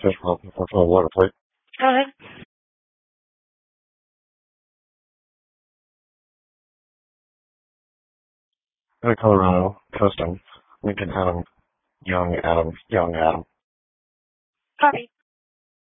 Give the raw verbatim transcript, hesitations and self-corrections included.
fish from from the water plate. Go ahead. In a Colorado custom, Lincoln Adam, young Adam, young Adam. Copy.